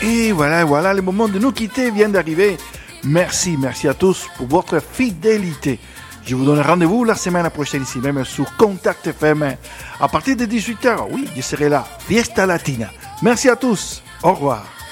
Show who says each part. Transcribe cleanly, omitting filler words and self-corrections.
Speaker 1: Et voilà, le moment de nous quitter vient d'arriver. Merci à tous pour votre fidélité. Je vous donne rendez-vous la semaine prochaine ici même sur Contact FM. À partir de 18h, oui, je serai là. Fiesta Latina. Merci à tous. Au revoir.